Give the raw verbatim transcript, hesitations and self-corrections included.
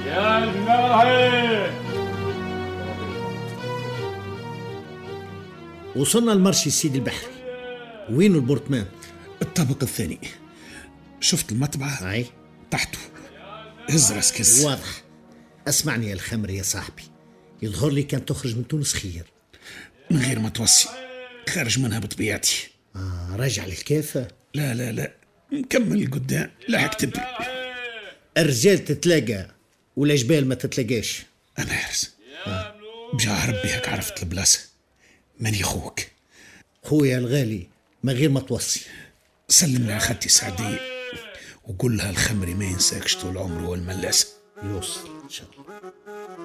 يا جماعة. وصلنا لمرشي السيد البحري. وينو البورتمان؟ الطابق الثاني. شفت المطبعة؟ اي تحته. هز راسك هز. واضح. اسمعني يا الخمري يا صاحبي، يظهر لي كان تخرج من تونس خير. من غير ما توصي، خارج منها بطبيعتي. آه راجع للكافة؟ لا لا لا، نكمل قدام. لا اكتب. الرجال تتلاقى ولا جبال ما تتلاقاش. انا حارس. آه. بجاه ربي هك عرفت البلاصة. ماني خوك. خويا الغالي ما غير ما توصي. سلم لي اخدتي سعدية وقول لها الخمري ما ينساكش طول عمره والملاسة. يوصل ان شاء الله.